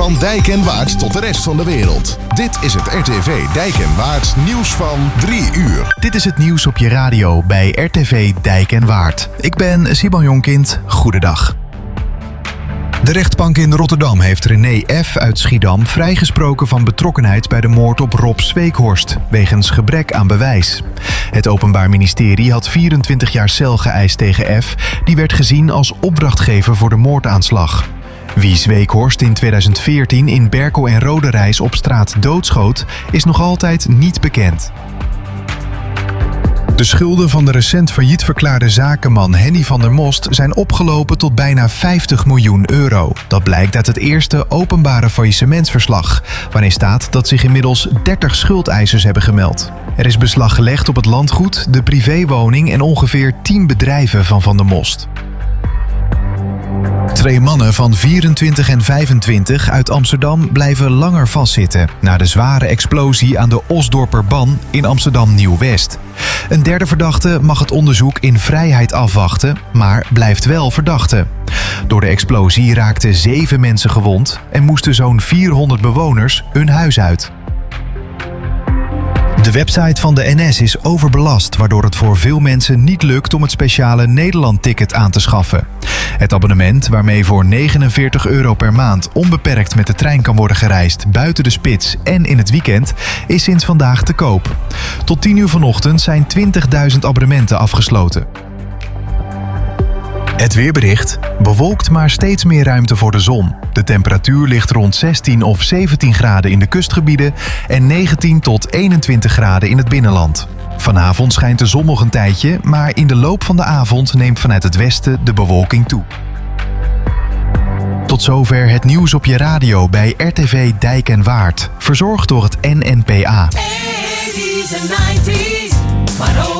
Van Dijk en Waard tot de rest van de wereld. Dit is het RTV Dijk en Waard nieuws van 3 uur. Dit is het nieuws op je radio bij RTV Dijk en Waard. Ik ben Simon Jonkind. Goedendag. De rechtbank in Rotterdam heeft René F. uit Schiedam vrijgesproken van betrokkenheid bij de moord op Rob Zweekhorst, wegens gebrek aan bewijs. Het Openbaar Ministerie had 24 jaar cel geëist tegen F. Die werd gezien als opdrachtgever voor de moordaanslag. Wie Zweekhorst in 2014 in Berkel en Roderijs op straat doodschoot, is nog altijd niet bekend. De schulden van de recent failliet verklaarde zakenman Henny van der Most zijn opgelopen tot bijna 50 miljoen euro. Dat blijkt uit het eerste openbare faillissementsverslag, waarin staat dat zich inmiddels 30 schuldeisers hebben gemeld. Er is beslag gelegd op het landgoed, de privéwoning en ongeveer 10 bedrijven van Van der Most. 2 mannen van 24 en 25 uit Amsterdam blijven langer vastzitten na de zware explosie aan de Osdorperban in Amsterdam Nieuw-West. Een derde verdachte mag het onderzoek in vrijheid afwachten, maar blijft wel verdachte. Door de explosie raakten 7 mensen gewond en moesten zo'n 400 bewoners hun huis uit. De website van de NS is overbelast, waardoor het voor veel mensen niet lukt om het speciale Nederland-ticket aan te schaffen. Het abonnement, waarmee voor €49 per maand onbeperkt met de trein kan worden gereisd buiten de spits en in het weekend, is sinds vandaag te koop. Tot 10 uur vanochtend zijn 20.000 abonnementen afgesloten. Het weerbericht. Bewolkt, maar steeds meer ruimte voor de zon. De temperatuur ligt rond 16 of 17 graden in de kustgebieden en 19 tot 21 graden in het binnenland. Vanavond schijnt de zon nog een tijdje, maar in de loop van de avond neemt vanuit het westen de bewolking toe. Tot zover het nieuws op je radio bij RTV Dijk en Waard. Verzorgd door het NNPA. Hey, these are 90s, maar